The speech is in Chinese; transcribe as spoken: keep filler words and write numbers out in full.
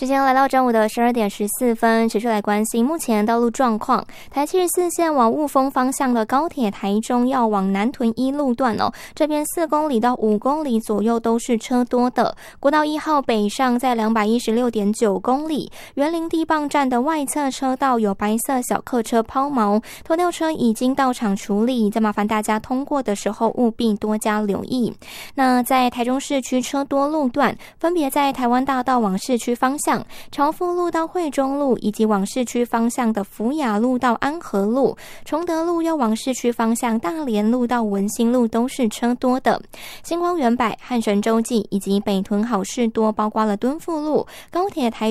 时间来到中午的十二点十四分，持续来关心目前道路状况。台七十四线往雾峰方向的高铁台中要往南屯一路段哦，这边四公里到五公里左右都是车多的。国道一号北上在两百一十六点九公里，园林地磅站的外侧车道有白色小客车抛锚，拖吊车已经到场处理，再麻烦大家通过的时候务必多加留意。那在台中市区车多路段，分别在台湾大道往市区方向、朝福路到惠中路，以及往市区方向的福雅路到安和路、崇德路要往市区方向大连路到文心路都是车多的。星光远百、汉神洲际以及北屯好事多，包括了敦富路、高铁台